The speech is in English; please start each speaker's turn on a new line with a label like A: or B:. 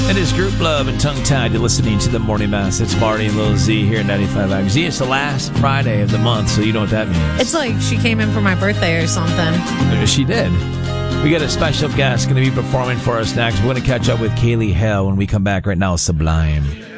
A: It is Group Love and Tongue Tied. You're listening to the Morning Mass. It's Marty and Lil Z here at 95 Z. It's the last Friday of the month, so you know what that means.
B: It's like she came in for my birthday or something.
A: She did. We got a special guest going to be performing for us next. We're going to catch up with Kaylee Hale when we come back. Right now, Sublime.